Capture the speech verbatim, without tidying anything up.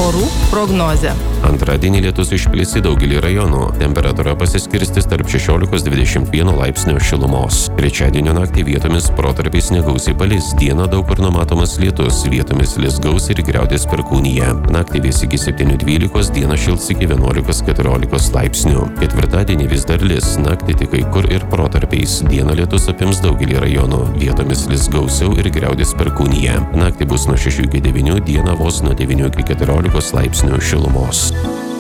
Orų prognozė. Antradienį lietus išplis į daugelį rajonų. Temperatūra pasiskirstys tarp šešiolikos dvidešimt vieno laipsnio šilumos. Trečiadienio naktį vietomis protarpiais negausiai palis. Dieną daug kur numatomas lietus, vietomis lis gausiai ir griaudės perkūnija. Naktį vės iki septynių dvylikos, dieną šils iki vienuolikos keturiolikos laipsnių. Ketvirtadienį vis dar lis, naktį tik kai kur ir protarpiais. Dieną lietus apims daugelį rajonų, vietomis lis gausiau ir griaudės perkūnija. Naktį bus nuo šešių iki devynių, dieną vos nuo devynių iki keturiolikos laipsnių šilumos.